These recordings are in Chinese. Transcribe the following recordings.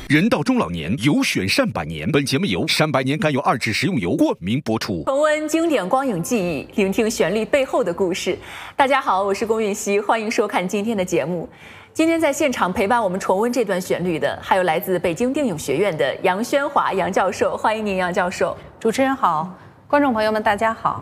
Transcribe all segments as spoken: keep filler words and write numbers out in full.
人到中老年，有选善百年。本节目由善百年甘油二酯食用油冠名播出。 重温经典光影记忆，聆听旋律背后的故事。大家好，我是龚允熙，欢迎收看今天的节目。今天在现场陪伴我们重温这段旋律的，还有来自北京电影学院的杨宣华杨教授，欢迎您，杨教授。 主持人好，观众朋友们大家好。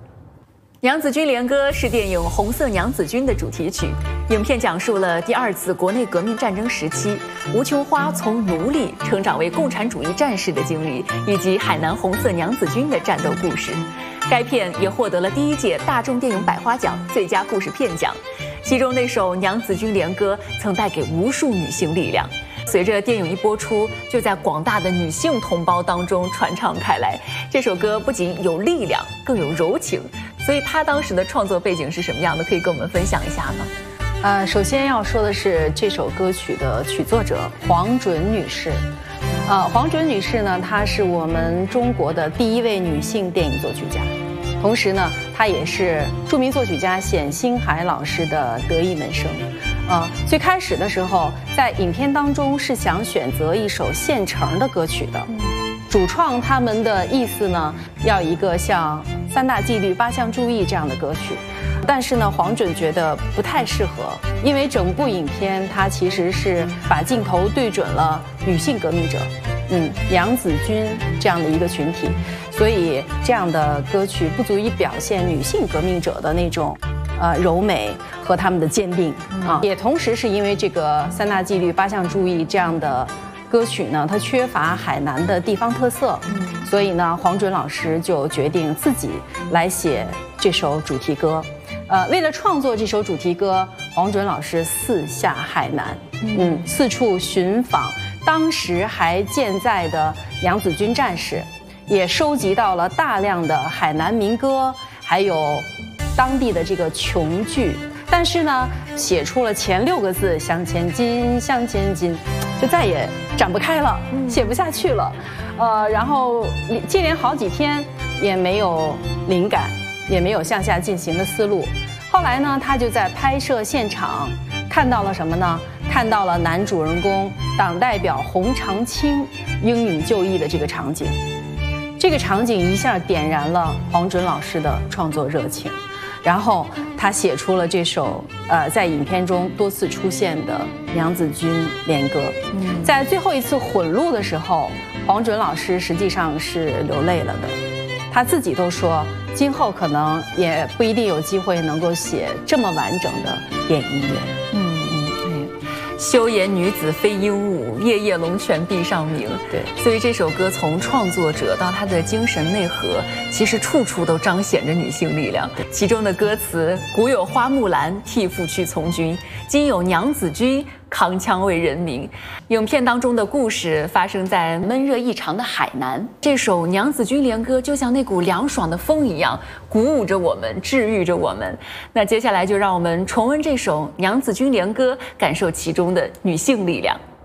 《娘子军连歌》是电影《红色娘子军》的主题曲。影片讲述了第二次国内革命战争时期，吴琼花从奴隶成长为共产主义战士的经历，以及海南红色娘子军的战斗故事。该片也获得了第一届大众电影百花奖最佳故事片奖。其中那首《娘子军连歌》曾带给无数女性力量。随着电影一播出，就在广大的女性同胞当中传唱开来。这首歌不仅有力量，更有柔情。所以他当时的创作背景是什么样的？可以跟我们分享一下吗？ 呃，首先要说的是这首歌曲的曲作者黄准女士。呃，黄准女士呢，她是我们中国的第一位女性电影作曲家，同时呢，她也是著名作曲家冼星海老师的得意门生。呃，最开始的时候，在影片当中是想选择一首现成的歌曲的。嗯，主创他们的意思呢，要一个像三大纪律八项注意这样的歌曲，但是呢，黄准觉得不太适合，因为整部影片它其实是把镜头对准了女性革命者，嗯，娘子军这样的一个群体，所以这样的歌曲不足以表现女性革命者的那种呃柔美和他们的坚定啊，也同时是因为这个三大纪律八项注意这样的歌曲呢，它缺乏海南的地方特色，嗯，所以呢，黄准老师就决定自己来写这首主题歌。呃，为了创作这首主题歌，黄准老师四下海南，嗯，四处寻访当时还健在的娘子军战士，也收集到了大量的海南民歌，还有当地的这个琼剧。但是呢，写出了前六个字“向前进，向前进”，就再也展不开了，写不下去了。呃，然后接连好几天也没有灵感，也没有向下进行的思路。后来呢，他就在拍摄现场看到了什么呢？看到了男主人公党代表洪长青英勇就义的这个场景。这个场景一下点燃了黄准老师的创作热情。然后他写出了这首呃，在影片中多次出现的《娘子军连歌》。嗯，在最后一次混录的时候，黄准老师实际上是流泪了的。他自己都说，今后可能也不一定有机会能够写这么完整的电影音乐。嗯。 休言女子非鹦鹉，夜夜龙泉闭上鸣。 对， 所以这首歌从创作者到它的精神内核，其实处处都彰显着女性力量。其中的歌词：古有花木兰替父去从军，今有娘子军扛枪为人民。影片当中的故事发生在闷热异常的海南。这首《娘子军连歌》就像那股凉爽的风一样，鼓舞着我们，治愈着我们。那接下来就让我们重温这首《娘子军连歌》，感受其中的女性力量。